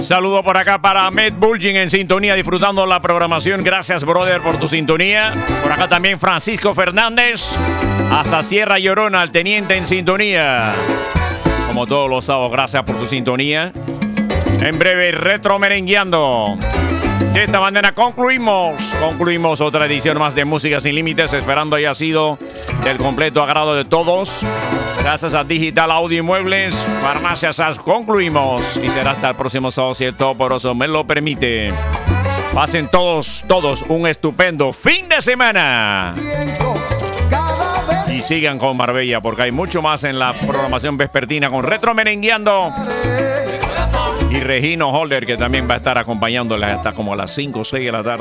Saludo por acá para Med Bulging en sintonía, disfrutando la programación. Gracias, brother, por tu sintonía. Por acá también Francisco Fernández. Hasta Sierra Llorona, el teniente en sintonía. Como todos los sábados, gracias por su sintonía. En breve, retro merengueando. De esta manera concluimos otra edición más de Música Sin Límites, esperando haya sido del completo agrado de todos. Gracias a Digital Audio y Muebles, Farmacias SAS, concluimos. Y será hasta el próximo sábado, si el Todopoderoso me lo permite. Pasen todos un estupendo fin de semana. Y sigan con Marbella, porque hay mucho más en la programación vespertina con Retro Merengueando. Y Regino Holder, que también va a estar acompañándoles hasta como a las 5 o 6 de la tarde.